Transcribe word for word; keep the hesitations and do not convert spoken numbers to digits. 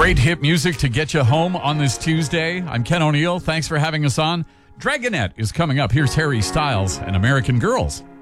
Great hit music to get you home on this Tuesday. I'm Ken O'Neill. Thanks for having us on. Dragonette is coming up. Here's Harry Styles and American Girls.